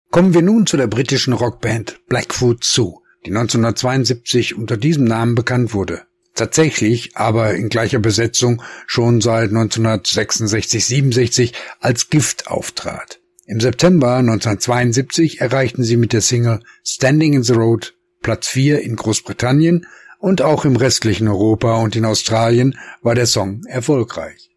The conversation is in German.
Kommen wir nun zu der britischen Rockband Blackfoot Zoo, die 1972 unter diesem Namen bekannt wurde. Tatsächlich aber in gleicher Besetzung schon seit 1966/67 als Gift auftrat. Im September 1972 erreichten sie mit der Single Standing in the Road Platz 4 in Großbritannien und auch im restlichen Europa und in Australien war der Song erfolgreich.